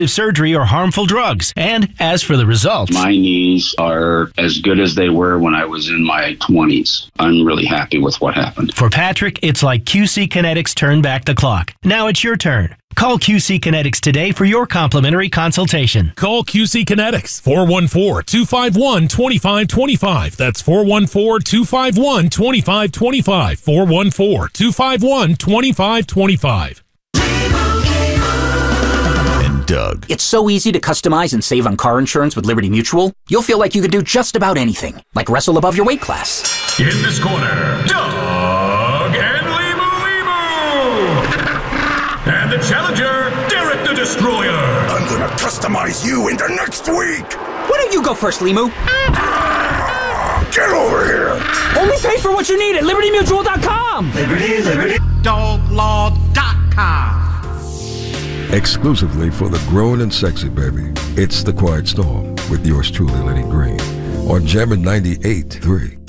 surgery or harmful drugs. And as for the results, my knees are as good as they were when I was in my 20s. I'm really happy with what happened. For Patrick, it's like QC Kinetics turned back the clock. Now it's your turn. Call QC Kinetics today for your complimentary consultation. Call QC Kinetics, 414-251-2525. That's 414-251-2525. 414-251-2525. Doug. It's so easy to customize and save on car insurance with Liberty Mutual. You'll feel like you can do just about anything, like wrestle above your weight class. In this corner, Doug and Limu. And the challenger, Derek the Destroyer. I'm gonna customize you into next week. Why don't you go first, Limu? Get over here. Only pay for what you need at LibertyMutual.com. Liberty. DogLaw.com. Exclusively for the grown and sexy, baby. It's The Quiet Storm with yours truly, Lenny Green, on Jammin' 98.3.